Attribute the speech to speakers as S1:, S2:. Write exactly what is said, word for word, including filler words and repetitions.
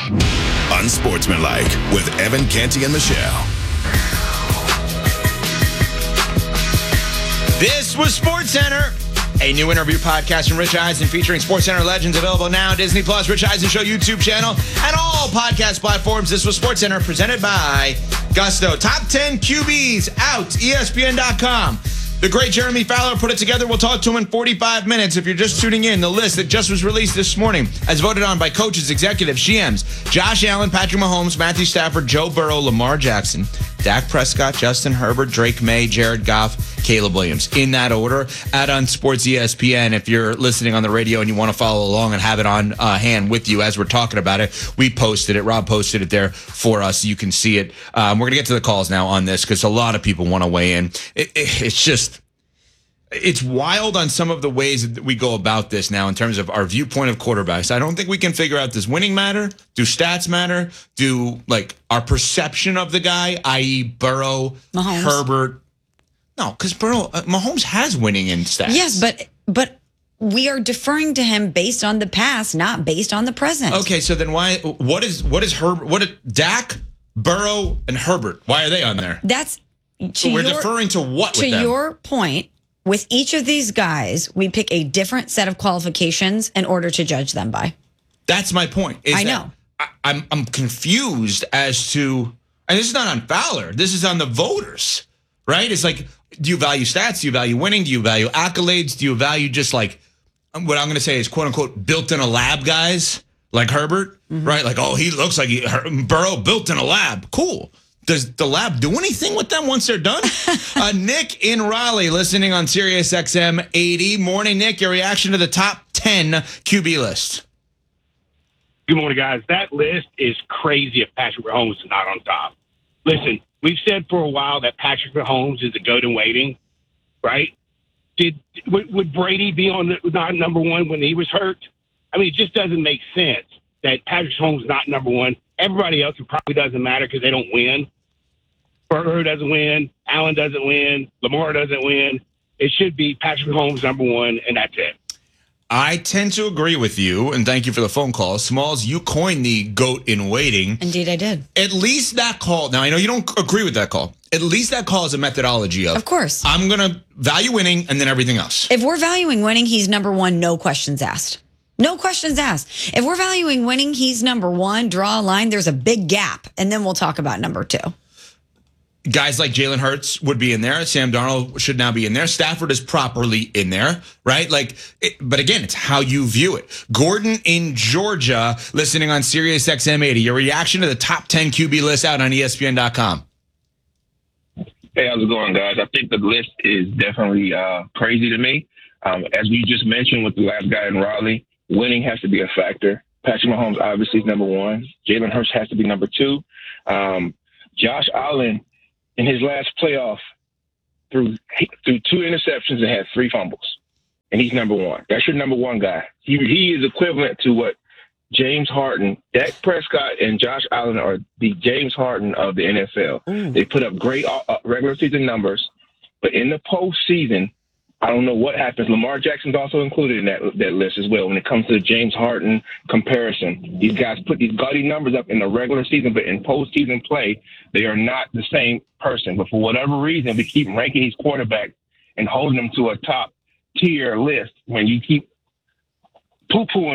S1: Unsportsmanlike with Evan Canty and Michelle.
S2: This was SportsCenter, a new interview podcast from Rich Eisen featuring SportsCenter legends, available now, Disney Plus, Rich Eisen Show YouTube channel, and all podcast platforms. This was SportsCenter, presented by Gusto. Top ten Q Bs out, E S P N dot com. The great Jeremy Fowler put it together. We'll talk to him in forty-five minutes. If you're just tuning in, the list that just was released this morning, as voted on by coaches, executives, G Ms, Josh Allen, Patrick Mahomes, Matthew Stafford, Joe Burrow, Lamar Jackson, Dak Prescott, Justin Herbert, Drake May, Jared Goff, Caleb Williams. In that order, at Unsports E S P N, if you're listening on the radio and you want to follow along and have it on uh, hand with you as we're talking about it, we posted it. Rob posted it there for us. You can see it. Um, we're going to get to the calls now on this because a lot of people want to weigh in. It, it, it's just... It's wild on some of the ways that we go about this now in terms of our viewpoint of quarterbacks. I don't think we can figure out, does winning matter? Do stats matter? Do, like, our perception of the guy, that is. Burrow,
S3: Mahomes.
S2: Herbert? No, because Burrow, uh, Mahomes has winning in stats.
S3: Yes, but but we are deferring to him based on the past, not based on the present.
S2: Okay, so then why, what is, what is Herbert, what is, Dak, Burrow, and Herbert, why are they on there?
S3: That's, to
S2: So we're
S3: your,
S2: deferring to what
S3: to
S2: with them?
S3: your point. With each of these guys, we pick a different set of qualifications in order to judge them by.
S2: That's my point. Is
S3: I
S2: that
S3: know.
S2: I, I'm I'm confused as to, and this is not on Fowler. This is on the voters, right? It's like, do you value stats? Do you value winning? Do you value accolades? Do you value just like what I'm going to say is quote unquote built in a lab guys like Herbert, mm-hmm. right? Like, oh, he looks like he, Burrow built in a lab. Cool. Does the lab do anything with them once they're done? uh, Nick in Raleigh, listening on Sirius X M eighty. Morning, Nick. Your reaction to the top ten Q B list.
S4: Good morning, guys. That list is crazy if Patrick Mahomes is not on top. Listen, we've said for a while that Patrick Mahomes is a goat in waiting, right? Did would, would Brady be on the, not number one when he was hurt? I mean, it just doesn't make sense that Patrick Mahomes is not number one. Everybody else, it probably doesn't matter because they don't win. Burrow doesn't win. Allen doesn't win. Lamar doesn't win. It should be Patrick Mahomes number one, and that's it.
S2: I tend to agree with you, and thank you for the phone call. Smalls, you coined the GOAT in waiting.
S3: Indeed, I did.
S2: At least that call, now I know you don't agree with that call. At least that call is a methodology of,
S3: Of course.
S2: I'm going to value winning and then everything else.
S3: If we're valuing winning, he's number one, no questions asked. No questions asked. If we're valuing winning, he's number one. Draw a line. There's a big gap. And then we'll talk about number two.
S2: Guys like Jalen Hurts would be in there. Sam Darnold should now be in there. Stafford is properly in there, right? Like, it, but again, it's how you view it. Gordon in Georgia, listening on Sirius X M eighty. Your reaction to the top ten Q B list out on E S P N dot com.
S5: Hey, how's it going, guys? I think the list is definitely uh, crazy to me. Um, as we just mentioned with the last guy in Raleigh, winning has to be a factor. Patrick Mahomes obviously is number one. Jalen Hurts has to be number two. Um, Josh Allen, in his last playoff, through through two interceptions and had three fumbles, and he's number one. That's your number one guy. He he is equivalent to what James Harden, Dak Prescott, and Josh Allen are the James Harden of the N F L. Mm. They put up great uh, regular season numbers, but in the postseason, I don't know what happens. Lamar Jackson's also included in that that list as well when it comes to the James Harden comparison. These guys put these gaudy numbers up in the regular season, but in postseason play, they are not the same person. But for whatever reason, we keep ranking these quarterbacks and holding them to a top tier list when you keep poo-pooing